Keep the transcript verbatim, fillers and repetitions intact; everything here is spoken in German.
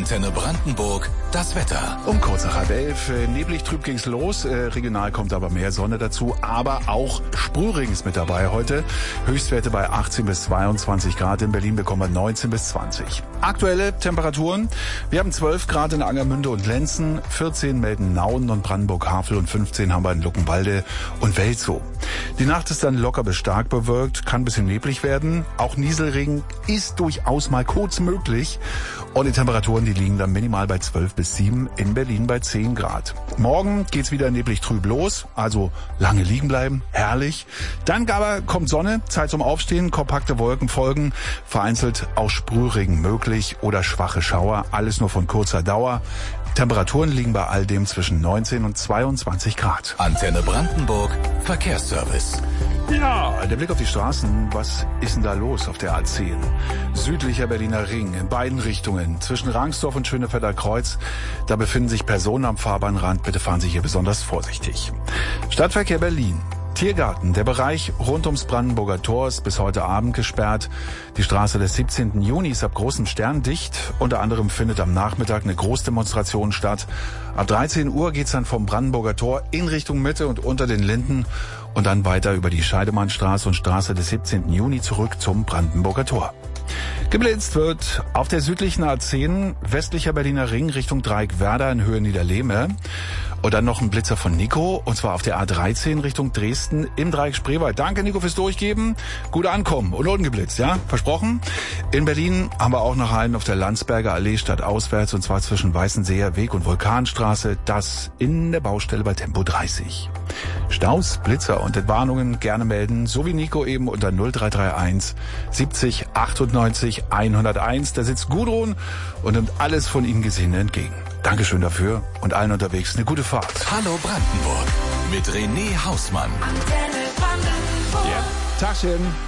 Antenne Brandenburg, das Wetter. Um kurz nach halb elf, äh, neblig trüb ging's los, äh, regional kommt aber mehr Sonne dazu, aber auch Sprühregen ist mit dabei heute. Höchstwerte bei achtzehn bis zweiundzwanzig Grad, in Berlin bekommen wir neunzehn bis zwanzig. Aktuelle Temperaturen, wir haben zwölf Grad in Angermünde und Lenzen, vierzehn melden Nauen und Brandenburg-Havel und fünfzehn haben wir in Luckenwalde und Welzow. Die Nacht ist dann locker bis stark bewölkt, kann ein bisschen neblig werden, auch Nieselregen ist durchaus mal kurz möglich und die Temperaturen, die liegen dann minimal bei zwölf bis sieben, in Berlin bei zehn Grad. Morgen geht's wieder neblig trüb los, also lange liegen bleiben, herrlich. Dann aber kommt Sonne, Zeit zum Aufstehen, kompakte Wolken folgen, vereinzelt auch Sprühregen möglich oder schwache Schauer, alles nur von kurzer Dauer. Temperaturen liegen bei all dem zwischen neunzehn und zweiundzwanzig Grad. Antenne Brandenburg, Verkehrsservice. Ja, der Blick auf die Straßen. Was ist denn da los auf der A zehn? Südlicher Berliner Ring in beiden Richtungen. Zwischen Rangsdorf und Schönefelder Kreuz. Da befinden sich Personen am Fahrbahnrand. Bitte fahren Sie hier besonders vorsichtig. Stadtverkehr Berlin. Tiergarten. Der Bereich rund ums Brandenburger Tor ist bis heute Abend gesperrt. Die Straße des siebzehnten Juni ist ab großem Stern dicht. Unter anderem findet am Nachmittag eine Großdemonstration statt. Ab dreizehn Uhr geht's dann vom Brandenburger Tor in Richtung Mitte und unter den Linden und dann weiter über die Scheidemannstraße und Straße des siebzehnten Juni zurück zum Brandenburger Tor. Geblitzt wird auf der südlichen A zehn, westlicher Berliner Ring Richtung Dreieck Werder in Höhe Niederlehme. Und dann noch ein Blitzer von Nico, und zwar auf der A dreizehn Richtung Dresden im Dreieck Spreewald. Danke, Nico, fürs Durchgeben. Gute Ankommen und ungeblitzt, ja? Versprochen. In Berlin haben wir auch noch einen auf der Landsberger Allee stadtauswärts, und zwar zwischen Weißenseer Weg und Vulkanstraße. Das in der Baustelle bei Tempo dreißig. Staus, Blitzer und Entwarnungen gerne melden, so wie Nico eben unter null drei drei eins siebzig achtundneunzig hunderteins. Da sitzt Gudrun und nimmt alles von Ihnen Gesehene entgegen. Dankeschön dafür und allen unterwegs eine gute Fahrt. Hallo Brandenburg mit René Hausmann. Ja. Tagchen.